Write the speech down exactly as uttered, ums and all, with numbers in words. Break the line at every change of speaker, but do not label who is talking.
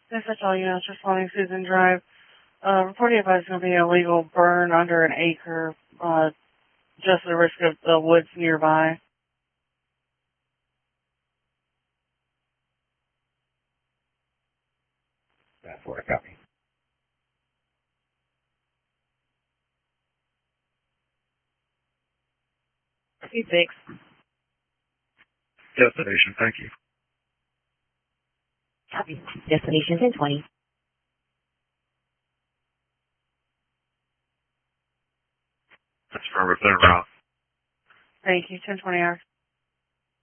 This is all you know, it's responding Susan Drive. Uh, reporting advice is going to be a illegal burn under an acre, uh, just the risk of the woods nearby.
That's what I copy.
Two six.
Destination, thank you.
Copy. Destination ten twenty.
That's from within route.
Thank you, ten twenty hours.